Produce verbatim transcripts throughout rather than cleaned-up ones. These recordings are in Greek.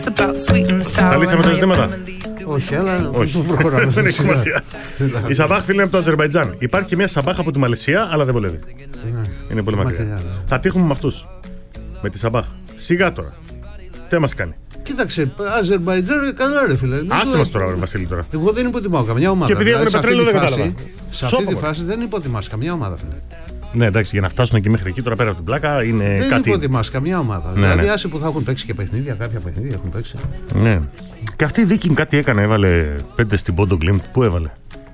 Τα λύσαμε τα ζητήματα. Όχι, αλλά όχι. Δεν έχει σημασία. Η Σαμπάχ, φίλε, είναι από το Αζερμπαϊτζάν. Υπάρχει και μια Σαμπάχ από τη Μαλαισία, αλλά δεν βολεύει. Ναι. Είναι πολύ μακριά. μακριά ναι. Θα τύχουμε με αυτούς. Με τη Σαμπάχ. Σιγά τώρα. Τι μας κάνει. Κοίταξε, Αζερμπαϊτζάν, καλά ρε φίλε. Άσε μας τώρα, Βασίλη τώρα. Εγώ δεν υποτιμάω καμιά ομάδα. Και επειδή έχουν πετρέλαιο δεν κατάλαβα. Σε αυτή τη φάση δεν υποτιμάς καμιά ομάδα, φίλε. Ναι, εντάξει, για να φτάσουν και μέχρι εκεί τώρα πέρα από την πλάκα είναι δεν κάτι. Δεν υποτιμάς καμιά ομάδα. Ναι, δηλαδή, ναι. άσε που θα έχουν παίξει και παιχνίδια, κάποια παιχνίδια έχουν παίξει. Ναι. Και αυτή η Δίκιν κάτι έκανε, έβαλε πέντε στην Πόντο Γκλίμπ. Πού έβαλε.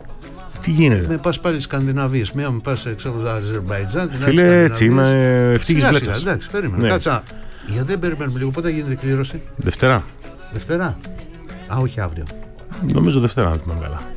Τι γίνεται. Με πας πάλι Σκανδιναβίες. Μία με πας ξέρω Αζερμπαϊτζάν. Φίλε, έτσι είμαι ευτυχής μπλέτσας. Εντάξει, περίμενε. Κάτσα. Γιατί δεν περιμένουμε λίγο, πότε γίνεται η κλήρωση. Δευτέρα. Δευτέρα. Α, όχι αύριο. Νομίζω Δευτέρα, αν θυμάμαι καλά.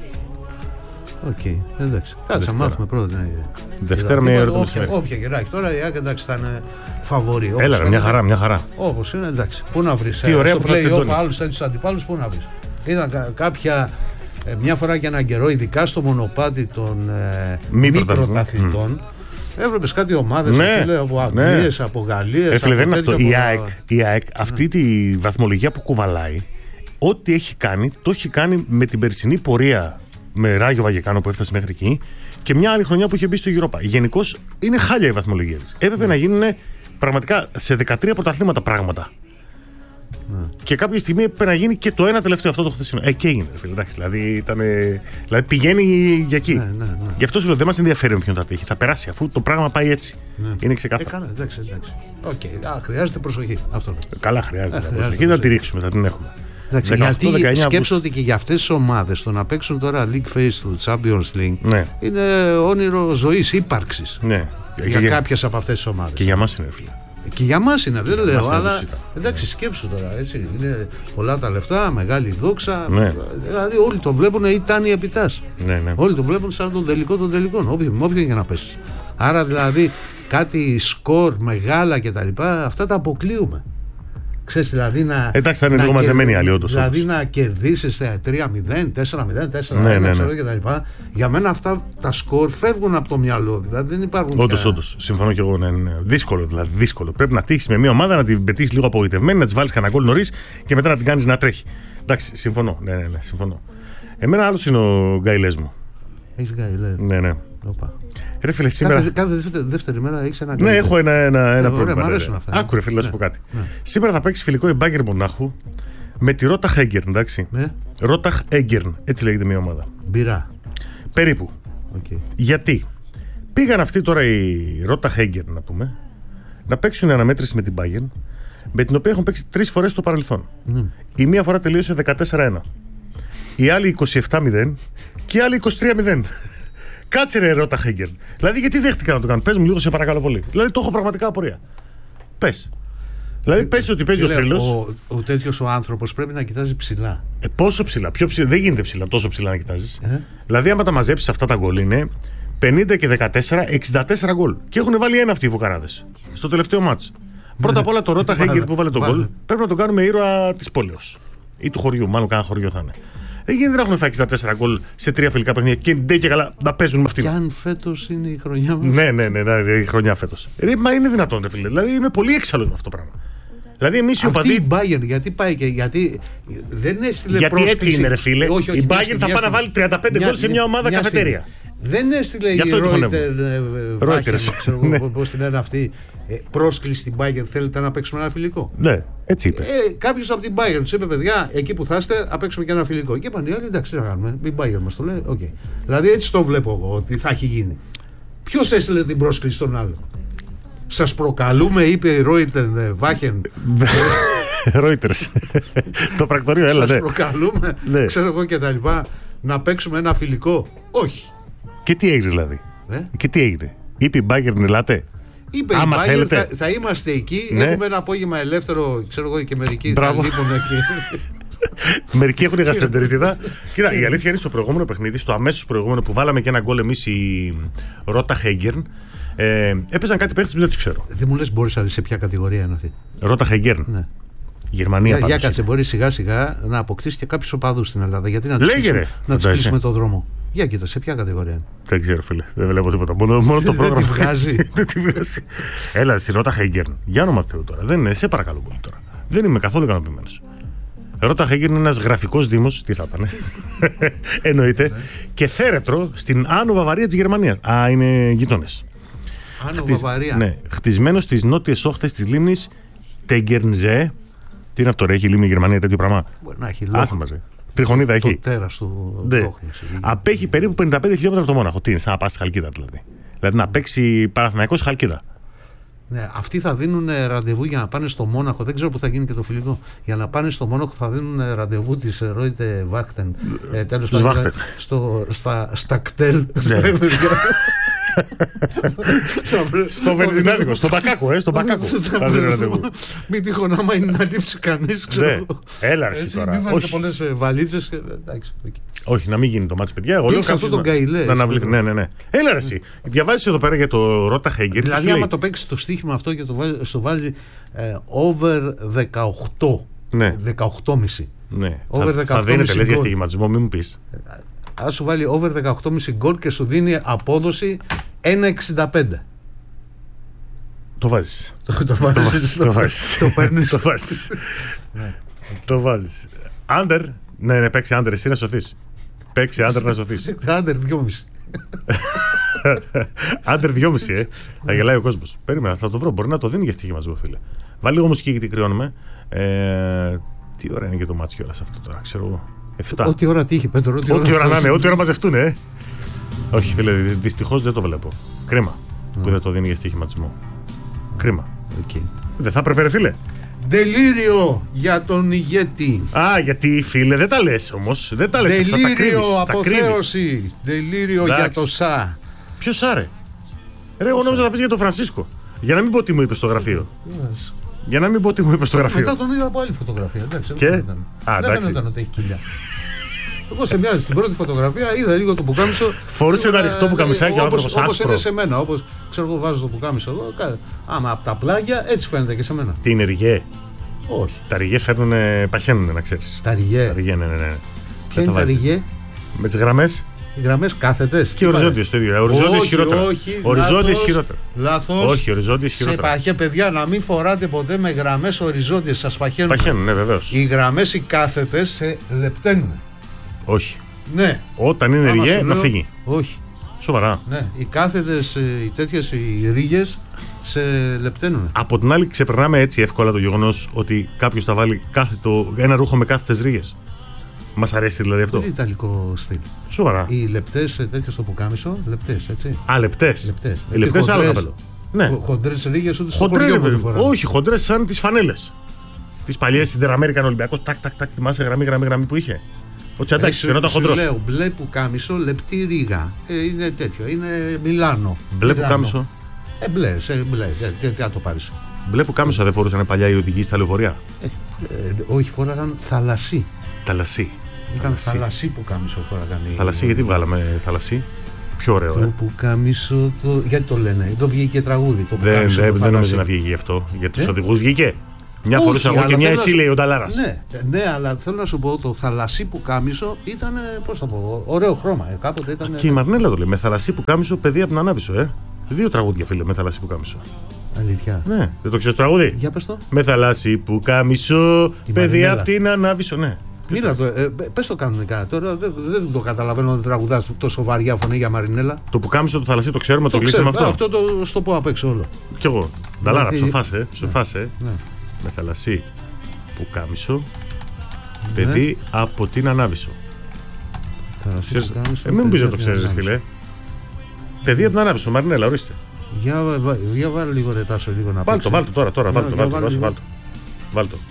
Οκ, okay, εντάξει. Κάτσε να μάθουμε πρώτα. Ναι. Δευτέρα με ερωτήμα. Όποια, όποια γεράκι. Τώρα η ΑΕΚ εντάξει θα είναι φαβορί. Έλα, ρε, μια χαρά, μια χαρά. Όπως είναι, εντάξει. Πού να βρεις. Τι ωραία στο που θα play-off άλλους τέτοιους αντιπάλους, πού να βρεις. Ήταν κα, κάποια. Ε, μια φορά και έναν καιρό, ειδικά στο μονοπάτι των ε, μη, μη πρωταθλητών. Mm. Έβλεπες κάτι ομάδες ναι, λέει, από Αγγλίες, ναι. από Γαλλίες. Έφυλε, δεν είναι αυτό. Η ΑΕΚ, η ΑΕΚ ναι. αυτή τη βαθμολογία που κουβαλάει, ό,τι έχει κάνει, το έχει κάνει με την περσινή πορεία. Με Ράγιο Βαγεκάνο που έφτασε μέχρι εκεί και μια άλλη χρονιά που είχε μπει στο Europa. Γενικώς είναι χάλια η βαθμολογία της. Έπρεπε mm. να γίνουν πραγματικά σε δεκατρία πρωταθλήματα πράγματα. Mm. Και κάποια στιγμή έπρεπε να γίνει και το ένα τελευταίο αυτό το χθεσινό. Ε, και έγινε. Εντάξει, δηλαδή, ήτανε, δηλαδή πηγαίνει για εκεί. Ναι, ναι, ναι. Γι' αυτό σου λέω δεν μας ενδιαφέρει με ποιον θα τύχει. Θα περάσει αφού το πράγμα πάει έτσι. Ναι. Είναι ξεκάθαρο. Ε, καλά, εντάξει, εντάξει. Okay. Α, χρειάζεται προσοχή. Αυτό. Καλά, χρειάζεται. Α, χρειάζεται προσοχή. Θα τη ρίξουμε, θα την έχουμε. Εντάξει, γιατί σκέψω ότι και για αυτές τις ομάδες το να παίξουν τώρα League Phase του Champions League ναι. είναι όνειρο ζωής, ύπαρξης ναι. για, για κάποιες από αυτές τις ομάδες. Και για μας είναι φίλε. Και για μας είναι, δεν λέω, αλλά εντάξει, σκέψου τώρα, έτσι, είναι πολλά τα λεφτά, μεγάλη δόξα, ναι. δηλαδή όλοι το βλέπουν ήταν η επιτάς. Ναι, ναι. Όλοι το βλέπουν σαν τον τελικό των τελικών, όποιον, όποιον για να πέσει. Άρα δηλαδή κάτι σκορ μεγάλα κτλ. Αυτά τα αποκλείουμε. Ξέρεις, δηλαδή να. Εντάξει, θα είναι λίγο μαζεμένοι άλλοι, όντως. Δηλαδή να κερδίσεις τρία μηδέν, τέσσερα μηδέν, τέσσερα ένα κτλ. Για μένα αυτά τα σκορ φεύγουν από το μυαλό. Δηλαδή δεν υπάρχουν. Όντως, όντως. Συμφωνώ και εγώ. Ναι, ναι. Δύσκολο, δηλαδή. Δύσκολο. Πρέπει να τύχεις με μια ομάδα, να την πετύχεις λίγο απογοητευμένη, να της βάλεις κανένα γκολ νωρίς και μετά να την κάνεις να τρέχει. Εντάξει, συμφωνώ. Ναι, ναι, ναι, συμφωνώ. Εμένα άλλος είναι ο γκάιλες μου. Έχεις γκάιλες. Ναι, ναι. Οπα. Ρε φίλε, σήμερα... Κάθε, κάθε δεύτερη, δεύτερη μέρα έχεις ένα γκάιλες. Ναι, έχω ένα, ένα, ένα ε, πρόβλημα. Ωραία, μ' αυτά. Άκουρε, φίλε, να σου πω κάτι. Ναι. Σήμερα θα παίξει φιλικό η Μπάγκερν Μονάχου με τη Ρόταχ Έγκερν, εντάξει. Ναι. Ρόταχ Έγκερν, έτσι λέγεται μια ομάδα. Μπειρά. Περίπου. Okay. Γιατί πήγαν αυτοί τώρα οι Ρόταχ Έγκερν, να πούμε, να παίξουν αναμέτρηση με την Μπάγκερν, με την οποία έχουν παίξει τρεις φορές στο παρελθόν. Mm. Η μία φορά τελείωσε δεκατέσσερα ένα. Η άλλη είκοσι επτά μηδέν και η άλλη είκοσι τρία μηδέν. Κάτσε ρε Ρόταχ Έγκερν. Δηλαδή γιατί δέχτηκαν να το κάνουν. Πες μου λίγο, σε παρακαλώ πολύ. Δηλαδή το έχω πραγματικά απορία. Πες. Δηλαδή πες ότι παίζει Φίλε, ο θρύλος. Ο, ο τέτοιος ο άνθρωπος πρέπει να κοιτάζει ψηλά. Ε, πόσο ψηλά, πιο ψηλά. Δεν γίνεται ψηλά, τόσο ψηλά να κοιτάζεις. Ε? Δηλαδή άμα τα μαζέψεις αυτά τα γκολ είναι πενήντα και δεκατέσσερα, εξήντα τέσσερα γκολ. Και έχουν βάλει ένα αυτοί οι βουκαράδες. Στο τελευταίο μάτς. Πρώτα απ' όλα το Ρόταχ Έγκερν που βάλε τον γκολ πρέπει να τον κάνουμε ήρωα της πόλεως. Ή του χωριού, μάλλον κανένα χωριό θα είναι. Δεν γίνεται να έχουν φάει εξήντα τέσσερα γκολ σε τρία φιλικά παιχνίδια και ντε και καλά να παίζουν με αυτήν. Και αν φέτος είναι η χρονιά μας. Ναι, ναι, ναι, ναι, η χρονιά φέτος. Ρε, μα είναι δυνατόν, ρε φίλε. Δηλαδή είμαι πολύ έξαλλος με αυτό το πράγμα. Δηλαδή εμείς οι οπαδοί. Αυτή η Bayern, γιατί πάει και γιατί δεν έστειλε γιατί πρόσκληση. Έτσι είναι, ρε φίλε. Όχι, όχι, η Bayern θα πάει να βάλει τριάντα πέντε γκολ σε μια ομάδα μια καφετέρια. Δεν έστειλε η Reuters, ξέρω πώς την λένε αυτή, πρόσκληση στην Bayern, θέλετε να παίξουμε ένα φιλικό. Ναι, έτσι είπε. Ε, κάποιος από την Bayern τους είπε, παιδιά, εκεί που θα είστε, να παίξουμε και ένα φιλικό. Και είπαν οι άλλοι, εντάξει, τι να κάνουμε, η Bayern μας το λέει, okay. Δηλαδή έτσι το βλέπω εγώ, ότι θα έχει γίνει. Ποιος έστειλε την πρόσκληση στον άλλο? Σας προκαλούμε, είπε η Reuters, Βάχεν. Reuters. Το πρακτορείο, έλα, ναι. Σας προκαλούμε, ξέρω εγώ και τα λοιπά, να παίξουμε ένα φιλικό. Όχι. Και τι έγινε δηλαδή? Ε? Και τι έγινε? Είπε η Bayern, ελάτε. Είπε άμα η Bayern, θα, θα είμαστε εκεί, ναι. Έχουμε ένα απόγευμα ελεύθερο, ξέρω εγώ, και μερικοί θα λείπουν εκεί. Μερικοί έχουν γαστρεντερίτιδα. Κοίτα, η αλήθεια είναι στο προηγούμενο παιχνίδι, στο αμέσως προηγούμενο που βάλαμε και ένα γκολ εμείς η Ρόταχ Έγκερν, ε, έπαιζαν κάτι παίχτες που δεν τους ξέρω. Δεν μου λες, μπορείς να δεις σε ποια κατηγορία είναι αυτή? Ρόταχ Έγκερν. Ναι. Γερμανία. Για, για κάτσε, μπορεί σιγά σιγά να αποκτήσει και κάποιους οπαδούς στην Ελλάδα. Γιατί να τους κλείσουμε το δρόμο? Για κοίτα, σε ποια κατηγορία είναι? Δεν ξέρω, φίλε. Δεν βλέπω τίποτα. Μόνο, μόνο το πρόγραμμα. Δεν τη βγάζει. Δεν τη βγάζει. Έλα, στη Ρόταχ Έγκερν. Για όνομα Θεού τώρα. Δεν είναι, σε παρακαλώ πολύ τώρα. Δεν είμαι καθόλου ικανοποιημένος. Ρώτα Χέγγερ είναι ένας γραφικός δήμος. Τι θα ήταν, εννοείται. Και θέρετρο στην Άνω Βαβαρία της Γερμανίας. Α, είναι γείτονες. Άνω Βαβαρία. Ναι, χτισμένο στις νότιες όχθες της λίμνης Τέγκερνζέ. Τι είναι αυτό, ρε, έχει λίμνη η Γερμανία τέτοιο πράγμα? Μπορεί να έχει Άσε μαζί. Τριχονίδα έχει. Το τέρας του ναι. Λόχνης. Απέχει περίπου πενήντα πέντε χιλιόμετρα από το Μόναχο. Τι είναι, σαν να πας στη Χαλκίδα δηλαδή. Δηλαδή να παίξει Παναθηναϊκός Χαλκίδα. Ναι, αυτοί θα δίνουν ραντεβού για να πάνε στο Μόναχο. Δεν ξέρω που θα γίνει και το φιλικό. Για να πάνε στο Μόναχο θα δίνουν ραντεβού της Ρόιτε Βάχτεν. Ε, τέλος πάντων, στο, στα, στα κτέλ. Στο βενζινάδικο, στον Μπακάκο, ε, στον Μπακάκο. Μην τυχόν άμα είναι να λείψει κανείς. Έλα ρε εσύ τώρα. Μην βάλετε πολλές βαλίτσες. Όχι, να μην γίνει το μάτι, παιδιά. Εγώ λέω αυτό τον Καηλέ. Ναι, ναι, ναι. Έλα ρε εσύ. Διαβάζεις εδώ πέρα για το Ρώτα Χέγγερ. Δηλαδή, άμα το παίξει το στοίχημα αυτό και το βάλει over δεκαοκτώ. δεκαοκτώ κόμμα πέντε. Ναι. Θα δίνεται λες για στοιχηματισμό, μην μου πεις. Αν σου βάλει over δεκαοκτώ κόμμα πέντε γκολ και σου δίνει απόδοση ένα κόμμα εξήντα πέντε. Το βάζεις. Το βάζεις. Το βάζεις. Το παίρνεις. Το βάζεις. Το βάζεις. Άντερ. Ναι, ναι, παίξει άντερ, εσύ να σωθείς. Παίξει άντερ να σωθείς. Άντερ δυόμισι. Άντερ δυόμισι, ε. Θα γελάει ο κόσμος. Περίμενα, θα το βρω. Μπορεί να το δίνει για στοιχηματισμό, φίλε. Βάλει λίγο μουσική γιατί κρυώνουμε. Τι ώρα είναι και το μάτσιο όλα σε αυτό τώρα, ξέρω εγώ. Ό,τι ώρα τύχει, Πέτρο. Ό,τι ώρα να είναι, ό,τι ώρα μαζευτούν, ε. Όχι, φίλε, δυστυχώς δεν το βλέπω. Κρίμα που δεν το δίνει για στοιχηματισμό. Κρίμα. Δεν θα έπρεπε, ρε φίλε. Δελίριο για τον ηγέτη. Α, γιατί φίλε, δεν τα λες όμως. Δεν τα λες αυτά, τα κρύβεις. Δελίριο αποθέωση. Δελίριο για το Σα. Ποιο Σα, ρε? Ρε, εγώ νόμιζα να πεις για τον Φρανσίσκο. Για να μην πω τι μου είπε στο γραφείο. Για να μην πω τι μου είπε στο γραφείο. Μετά τον είδα από άλλη φωτογραφία. Εντάξει, και? Δεν φαίνονταν ότι έχει κοιλιά. Εγώ σε μια στην πρώτη φωτογραφία είδα λίγο το πουκάμισο. Φορούσε ένα ανοιχτό πουκαμισάκι ο άνθρωπος άσπρο. Όπως είναι σε μένα, όπως ξέρω εγώ βάζω το πουκάμισο εδώ. Άμα από τα πλάγια έτσι φαίνεται και σε μένα. Τι είναι ριγέ? Όχι. Τα ριγέ φέρνουν, παχαίνουν να ξέρεις. Τα ριγέ. Τα ριγέ, ναι, ναι, ναι. Ποια είναι τα ριγέ? Με τις γραμμές. Οι γραμμές κάθετες. Και οριζόντιες το ίδιο. Οριζόντιες χειρότερα. Οριζόντιες χειρότερα. Λάθος. Όχι, οριζόντιες χειρότερα. Σε παχέ, παιδιά, να μην φοράτε ποτέ με γραμμές οριζόντιες. Σας παχαίνουν. Παχαίνουν, ναι, βεβαίως. Οι γραμμές οι κάθετες σε λεπταίνουν. Όχι. Ναι. Όταν είναι ριγέ, να φύγει. Όχι. Σοβαρά. Ναι. Οι κάθετες, οι τέτοιες, οι ρίγες σε λεπταίνουν. Από την άλλη, ξεπερνάμε έτσι εύκολα το γεγονός ότι κάποιος θα βάλει κάθετο, ένα ρούχο με κάθετες ρίγες. Μας αρέσει δηλαδή αυτό? Είναι ιταλικό στυλ. Σοβαρά. Οι λεπτές τέτοιες στο πουκάμισο, λεπτές, έτσι. Α, λεπτές. Λεπτές. Οι λεπτές άλλο καπέλο. Ναι. Χοντρές ρίγες ούτε στο χωριό που φοράνε. Όχι, χοντρές σαν τις φανέλες. Τις παλιές Ιντεραμέρικαν Ολυμπιακός. Τάκ, τάκ, τάκ. Θυμάσαι γραμμή, γραμμή, γραμμή που είχε. Ο Τσαντάκης φαινόταν χοντρός. Λέω μπλε πουκάμισο, λεπτή ρίγα. Ε, είναι τέτοιο, είναι Μιλάνο. Μπλε πουκάμισο. Ε, μπλε, σε μπλε. Τι, τι, τι να το πάρεις. Μπλε πουκάμισο δεν φορούσαν παλιά οι οδηγοί στα λεωφορεία? Ε, ε, όχι, φόραγαν θαλασσί. Θαλασσί. Ήταν θαλασσί πουκάμισο φοράγαν. Θαλασσί, γιατί βγάλαμε θαλασσί? Πιο ωραίο, το ε. πουκάμισο, το... γιατί το λένε, το βγήκε τραγούδι. Το δεν δεν, δεν νομίζω να βγήκε γι' αυτό. Για τους ε? οδηγούς βγήκε. Μια φορούσα εγώ και μια εσύ, λέει ο Νταλάρας. Ναι, ναι, αλλά θέλω να σου πω, το θαλασσί πουκάμισο ήταν, πώς θα πω, ωραίο χρώμα. Ε, κάποτε ήταν. Και η Μαρνέλα το λέει. Με θαλασσί πουκάμισο, παιδί από την Ανάβησο, ε. Δύο τραγούδια, φίλε, με θαλασσί πουκάμισο. Αλήθεια. Ναι, δεν το ξέρεις το τραγούδι? Για πες το. Με θαλασσί πουκάμισο, παιδί από την Ανάβησο, ναι. Μίλα το, ε, πες το κανονικά. Τώρα δεν, δεν το καταλαβαίνω ότι τραγουδάς τόσο βαριά φωνή για Μαρινέλα. Το πουκάμισο, το θαλασσί, το ξέρουμε, το, το κλείσαμε αυτό. Αυτό το στο πω απ' έξω όλο. Κι εγώ. Νταλάρα, ψοφάσαι, ψοφάσαι. Ναι. Με θαλασσί πουκάμισο, ναι. Παιδί από την Ανάβησο. Θαλασσί πουκάμισο. Ε, μην μου πεις να το ξέρεις, φίλε. Παιδί από την Ανάβησο, Μαρινέλα, ορίστε. Για, για βάλω λίγο ρετάσο, λίγο να Βάλτο, βάλτο τώρα, τώρα, βάλτο, βάλτο, βάλτο.